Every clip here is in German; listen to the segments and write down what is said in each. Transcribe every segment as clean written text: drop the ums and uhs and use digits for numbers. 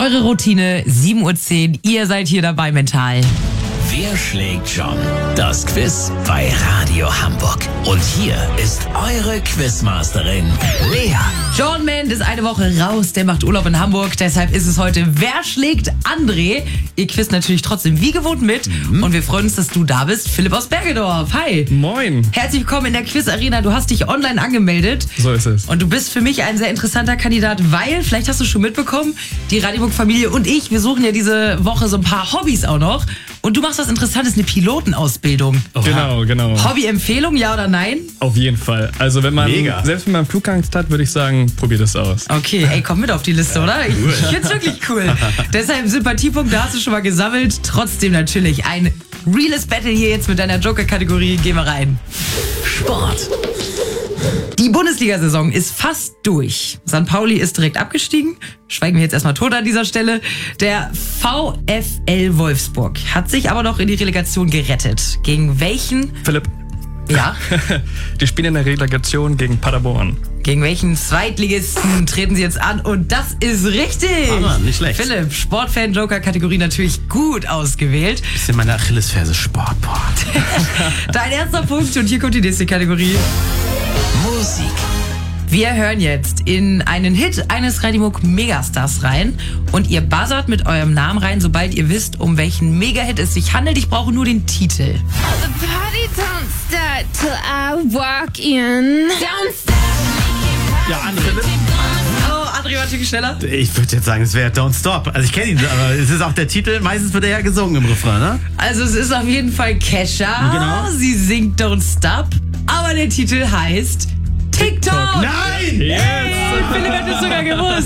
Eure Routine, 7:10 Uhr, ihr seid hier dabei mental. Wer schlägt John? Das Quiz bei Radio Hamburg. Und hier ist eure Quizmasterin, Lea. John Mend ist eine Woche raus, der macht Urlaub in Hamburg. Deshalb ist es heute Wer schlägt André? Ihr quizt natürlich trotzdem wie gewohnt mit. Und wir freuen uns, dass du da bist. Philipp aus Bergedorf, hi. Moin. Herzlich willkommen in der Quiz-Arena. Du hast dich online angemeldet. So ist es. Und du bist für mich ein sehr interessanter Kandidat, weil, vielleicht hast du schon mitbekommen, die Radioburg-Familie und ich, wir suchen ja diese Woche so ein paar Hobbys auch noch. Und du machst was Interessantes, eine Pilotenausbildung. Genau. Hobby-Empfehlung, ja oder nein? Auf jeden Fall. Also selbst wenn man Flugangst hat, würde ich sagen, probier das aus. Okay, ey, komm mit auf die Liste, oder? Ich find's wirklich cool. Deshalb Sympathiepunkte hast du schon mal gesammelt. Trotzdem natürlich ein reales Battle hier jetzt mit deiner Joker-Kategorie. Gehen wir rein. Sport. Die Bundesliga-Saison ist fast durch. St. Pauli ist direkt abgestiegen. Schweigen wir jetzt erstmal tot an dieser Stelle. Der VfL Wolfsburg hat sich aber noch in die Relegation gerettet. Gegen welchen? Philipp. Ja? Die spielen in der Relegation gegen Paderborn. Gegen welchen Zweitligisten treten sie jetzt an? Und das ist richtig. Aber nicht schlecht. Philipp, Sportfan-Joker-Kategorie natürlich gut ausgewählt. Bisschen meine Achillesferse Sportport. Dein erster Punkt und hier kommt die nächste Kategorie. Musik. Wir hören jetzt in einen Hit eines Radioburg Megastars rein und ihr buzzert mit eurem Namen rein, sobald ihr wisst, um welchen Megahit es sich handelt. Ich brauche nur den Titel. The party don't start till I walk in. Don't stop. Ja, André. Oh, André war natürlich schneller. Ich würde jetzt sagen, es wäre Don't Stop. Also ich kenne ihn, aber es ist auch der Titel. Meistens wird er ja gesungen im Refrain, ne? Also es ist auf jeden Fall Kesha. Genau. Sie singt Don't Stop, aber der Titel heißt TikTok. Nein! Und Philipp hat es sogar gewusst.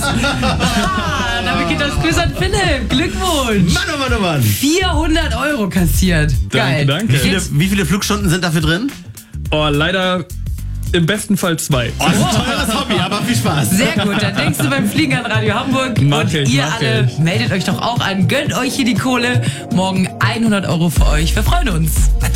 Damit geht das Quiz an Philipp. Glückwunsch. Mann. 400 € kassiert. Geil. Danke. Wie viele Flugstunden sind dafür drin? Oh, leider im besten Fall 2. Oh, das ist ein teures Hobby, aber viel Spaß. Sehr gut, dann denkst du beim Fliegen an Radio Hamburg. Mach und ich, ihr mach alle ich. meldet euch doch auch an. Gönnt euch hier die Kohle. Morgen 100 € für euch. Wir freuen uns.